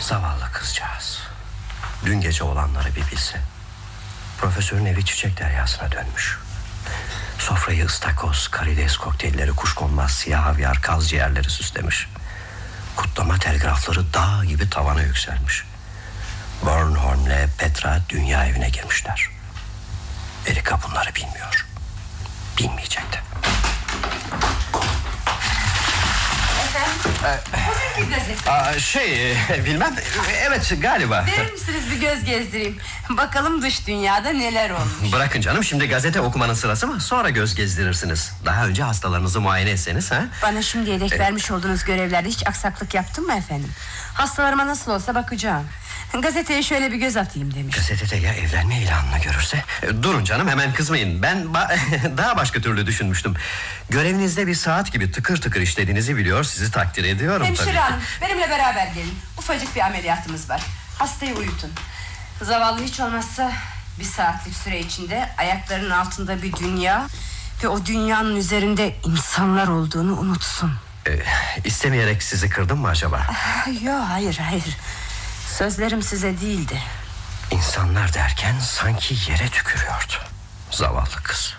Zavallı kızcağız. Dün gece olanları bir bilse. Profesörün evi çiçek deryasına dönmüş. Sofrayı ıstakoz, karides kokteylleri, kuşkonmaz, siyah havyar, kaz ciğerleri süslemiş. Kutlama telgrafları dağ gibi tavana yükselmiş. Bornholm'le Petra dünya evine girmişler. Erika bunları bilmiyor. Bilmeyecek de. Bilmem. Evet, galiba. Verir misiniz bir göz gezdireyim? Bakalım dış dünyada neler olmuş. Bırakın canım, şimdi gazete okumanın sırası mı? Sonra göz gezdirirsiniz. Daha önce hastalarınızı muayene etseniz ha? Bana şimdiye dek vermiş olduğunuz görevlerde hiç aksaklık yaptım mı efendim? Hastalarıma nasıl olsa bakacağım. Gazeteye şöyle bir göz atayım demiş. Gazetede ya evlenme ilanını görürse? Durun canım, hemen kızmayın. Ben daha başka türlü düşünmüştüm. Görevinizde bir saat gibi tıkır tıkır işlediğinizi biliyor, sizi takdir ediyorum. Hemşire hanım, benimle beraber gelin. Ufacık bir ameliyatımız var. Hastayı uyutun. Zavallı hiç olmazsa bir saatlik süre içinde ayaklarının altında bir dünya ve o dünyanın üzerinde insanlar olduğunu unutsun. İstemeyerek sizi kırdım mı acaba? Yok, hayır. Sözlerim size değildi. İnsanlar derken sanki yere tükürüyordu. Zavallı kız.